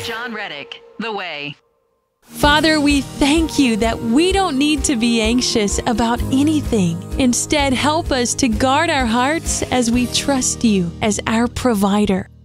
John Reddick, The Way. Father, we thank you that we don't need to be anxious about anything. Instead, help us to guard our hearts as we trust you as our provider.